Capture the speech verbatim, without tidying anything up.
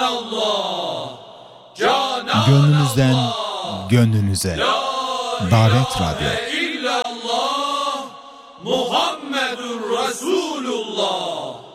Allah, Canan Gönlünüzden Allah, gönlünüze. Davet Radyo. illallah, Muhammedur Resulullah.